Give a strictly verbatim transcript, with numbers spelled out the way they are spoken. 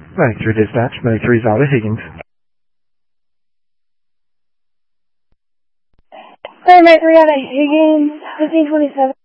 ninety-three Dispatch, ninety-three is out of Higgins. Sorry, ninety-three out of Higgins, fifteen twenty-seven.